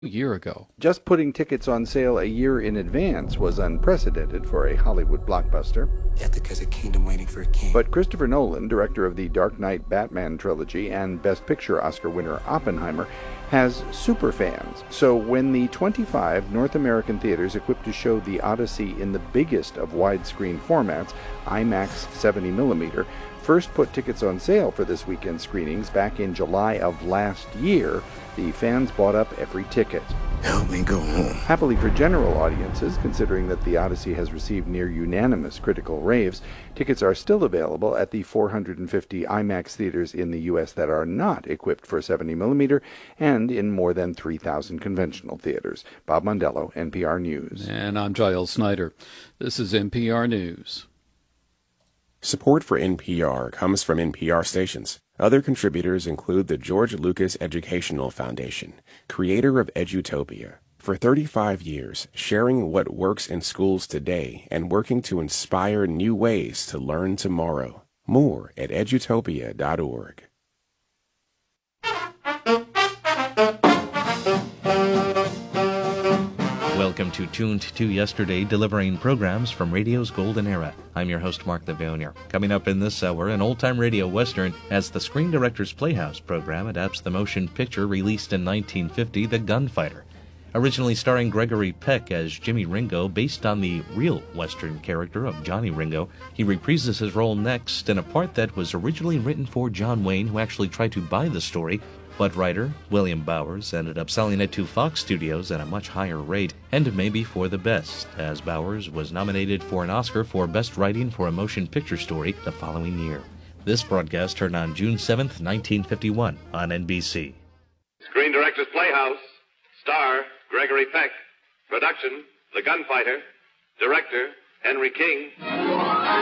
year ago. Just putting tickets on sale a year in advance was unprecedented for a Hollywood blockbuster. Ethica's a kingdom waiting for a king. But Christopher Nolan, director of the Dark Knight Batman trilogy and Best Picture Oscar winner Oppenheimer, has superfans. So when the 25 North American theaters equipped to show The Odyssey in the biggest of widescreen formats, IMAX 70mm, first put tickets on sale for this weekend's screenings back in July of last year, the fans bought up every ticket. Help me go home. Happily for general audiences, considering that The Odyssey has received near unanimous critical raves, tickets are still available at the 450 IMAX theaters in the U.S. that are not equipped for 70mm and in more than 3,000 conventional theaters. Bob Mondello, NPR News. And I'm Giles Snyder. This is NPR News. Support for NPR comes from NPR stations. Other contributors include the George Lucas Educational Foundation, creator of Edutopia. For 35 years, sharing what works in schools today and working to inspire new ways to learn tomorrow. More at edutopia.org. Welcome to Tuned to Yesterday, delivering programs from radio's golden era. I'm your host, Mark Livonia. Coming up in this hour, an old-time radio western as the Screen Directors Playhouse program adapts the motion picture released in 1950, The Gunfighter. Originally starring Gregory Peck as Jimmy Ringo, based on the real western character of Johnny Ringo, he reprises his role next in a part that was originally written for John Wayne, who actually tried to buy the story, but writer William Bowers ended up selling it to Fox Studios at a much higher rate, and maybe for the best, as Bowers was nominated for an Oscar for Best Writing for a Motion Picture Story the following year. This broadcast heard on June 7th, 1951 on NBC. Screen Directors Playhouse. Star, Gregory Peck. Production, The Gunfighter. Director, Henry King.